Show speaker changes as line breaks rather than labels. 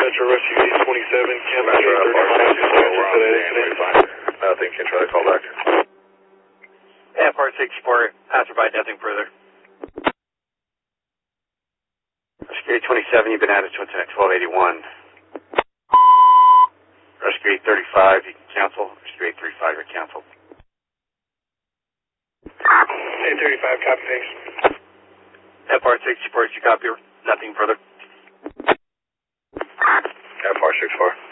Metro Rescue 827, cancel
Metro
30 miles to that incident.
Nothing, can try to call back.
FR64, passerby, nothing further. Rescue 827, you've been added to incident 1281. Rescue 835, you can cancel. Rescue 835, you're canceled.
835, copy, thanks.
FR64, did you copy? Nothing further.
FR64.